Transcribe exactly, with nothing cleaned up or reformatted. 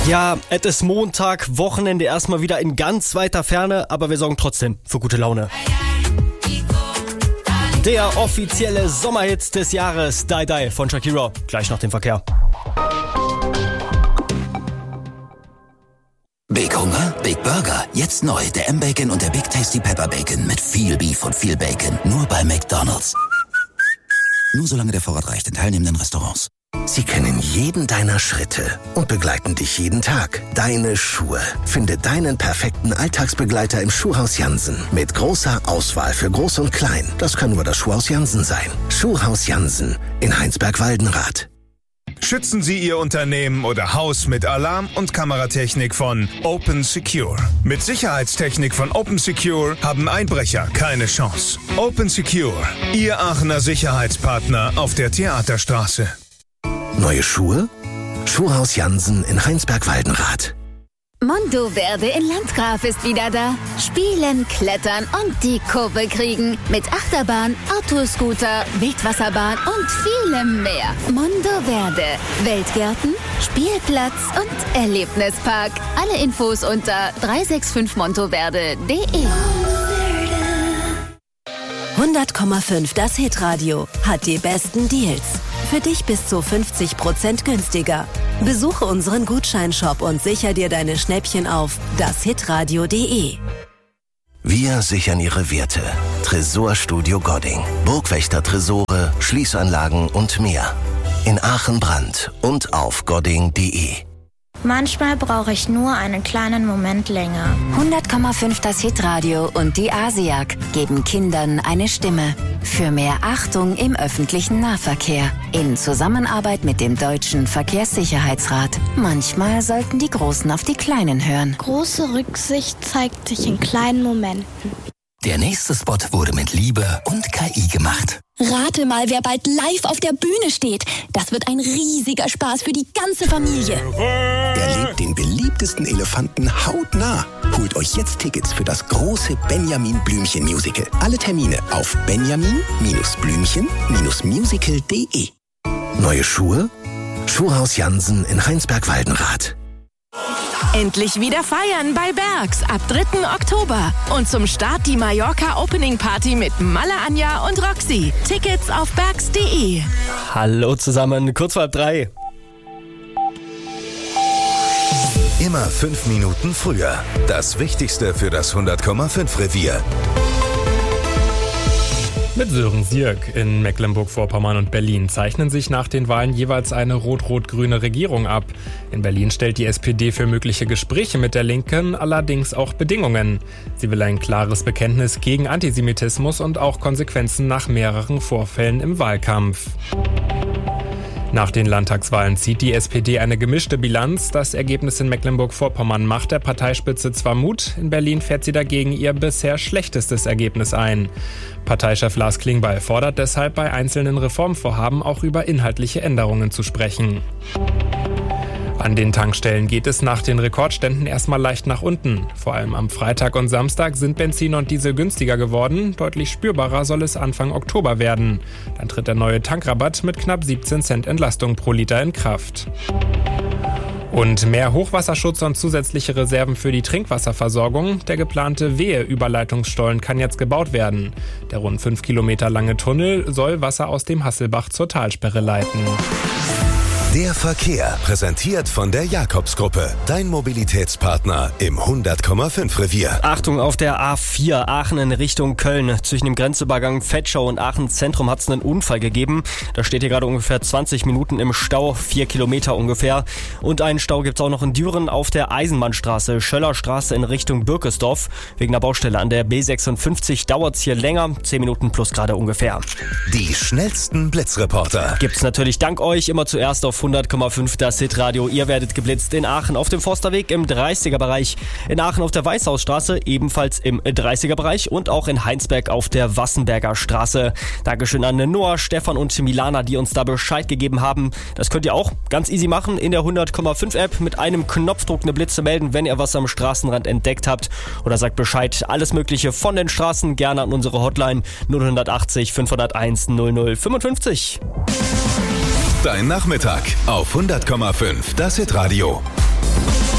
Ja, es ist Montag, Wochenende erstmal wieder in ganz weiter Ferne, aber wir sorgen trotzdem für gute Laune. Der offizielle Sommerhit des Jahres, Die Die von Shakira, gleich nach dem Verkehr. Big Hunger? Big Burger. Jetzt neu, der M-Bacon und der Big Tasty Pepper Bacon mit viel Beef und viel Bacon. Nur bei McDonald's. Nur solange der Vorrat reicht in teilnehmenden Restaurants. Sie kennen jeden deiner Schritte und begleiten dich jeden Tag. Deine Schuhe. Finde deinen perfekten Alltagsbegleiter im Schuhhaus Jansen. Mit großer Auswahl für Groß und Klein. Das kann nur das Schuhhaus Jansen sein. Schuhhaus Jansen in Heinsberg-Waldenrath. Schützen Sie Ihr Unternehmen oder Haus mit Alarm- und Kameratechnik von Open Secure. Mit Sicherheitstechnik von Open Secure haben Einbrecher keine Chance. Open Secure, Ihr Aachener Sicherheitspartner auf der Theaterstraße. Neue Schuhe? Schuhhaus Jansen in Heinsberg-Waldenrath. Mondoverde in Landgraf ist wieder da. Spielen, klettern und die Kurve kriegen. Mit Achterbahn, Autoscooter, Wildwasserbahn und vielem mehr. Mondoverde. Weltgärten, Spielplatz und Erlebnispark. Alle Infos unter drei sechs fünf montoverde punkt de. hundert Komma fünf Das Hitradio hat die besten Deals. Für dich bis zu fünfzig Prozent günstiger. Besuche unseren Gutscheinshop und sicher dir deine Schnäppchen auf das hitradio punkt de. Wir sichern Ihre Werte. Tresorstudio Godding. Burgwächter Tresore, Schließanlagen und mehr. In Aachen-Brand und auf godding punkt de. Manchmal brauche ich nur einen kleinen Moment länger. hundert Komma fünf Das Hitradio und die ASIAG geben Kindern eine Stimme. Für mehr Achtung im öffentlichen Nahverkehr. In Zusammenarbeit mit dem Deutschen Verkehrssicherheitsrat. Manchmal sollten die Großen auf die Kleinen hören. Große Rücksicht zeigt sich in kleinen Momenten. Der nächste Spot wurde mit Liebe und K I gemacht. Rate mal, wer bald live auf der Bühne steht. Das wird ein riesiger Spaß für die ganze Familie. Erlebt den beliebtesten Elefanten hautnah. Holt euch jetzt Tickets für das große Benjamin Blümchen Musical. Alle Termine auf benjamin Blümchen musical punkt de. Neue Schuhe? Schuhhaus Jansen in Heinsberg-Waldenrath. Endlich wieder feiern bei Bergs ab dritten Oktober. Und zum Start die Mallorca Opening Party mit Malle Anja und Roxy. Tickets auf bergs punkt de. Hallo zusammen, kurz vor halb drei. Immer fünf Minuten früher. Das Wichtigste für das hundert Komma fünf Revier. Mit Sören Sierck in Mecklenburg-Vorpommern und Berlin zeichnen sich nach den Wahlen jeweils eine rot-rot-grüne Regierung ab. In Berlin stellt die S P D für mögliche Gespräche mit der Linken allerdings auch Bedingungen. Sie will ein klares Bekenntnis gegen Antisemitismus und auch Konsequenzen nach mehreren Vorfällen im Wahlkampf. Nach den Landtagswahlen zieht die S P D eine gemischte Bilanz. Das Ergebnis in Mecklenburg-Vorpommern macht der Parteispitze zwar Mut, in Berlin fährt sie dagegen ihr bisher schlechtestes Ergebnis ein. Parteichef Lars Klingbeil fordert deshalb bei einzelnen Reformvorhaben auch über inhaltliche Änderungen zu sprechen. An den Tankstellen geht es nach den Rekordständen erstmal leicht nach unten. Vor allem am Freitag und Samstag sind Benzin und Diesel günstiger geworden. Deutlich spürbarer soll es Anfang Oktober werden. Dann tritt der neue Tankrabatt mit knapp siebzehn Cent Entlastung pro Liter in Kraft. Und mehr Hochwasserschutz und zusätzliche Reserven für die Trinkwasserversorgung. Der geplante Wehe-Überleitungsstollen kann jetzt gebaut werden. Der rund fünf Kilometer lange Tunnel soll Wasser aus dem Hasselbach zur Talsperre leiten. Der Verkehr, präsentiert von der Jakobs-Gruppe. Dein Mobilitätspartner im hundert Komma fünf Revier. Achtung, auf der A vier, Aachen in Richtung Köln. Zwischen dem Grenzübergang Vetschau und Aachen Zentrum hat es einen Unfall gegeben. Da steht hier gerade ungefähr zwanzig Minuten im Stau, vier Kilometer ungefähr. Und einen Stau gibt es auch noch in Düren auf der Eisenbahnstraße, Schöllerstraße in Richtung Birkesdorf. Wegen der Baustelle an der B sechsundfünfzig dauert es hier länger, zehn Minuten plus gerade ungefähr. Die schnellsten Blitzreporter gibt's natürlich dank euch immer zuerst auf hundert Komma fünf Das Hitradio. Ihr werdet geblitzt in Aachen auf dem Forsterweg im dreißiger Bereich, in Aachen auf der Weißhausstraße ebenfalls im dreißiger Bereich und auch in Heinsberg auf der Wassenberger Straße. Dankeschön an Noah, Stefan und Milana, die uns da Bescheid gegeben haben. Das könnt ihr auch ganz easy machen in der hundert Komma fünf App. Mit einem Knopfdruck eine Blitze melden, wenn ihr was am Straßenrand entdeckt habt. Oder sagt Bescheid, alles Mögliche von den Straßen gerne an unsere Hotline null achtzig fünfhunderteins null null fünfundfünfzig. Dein Nachmittag auf hundert Komma fünf Das Hitradio.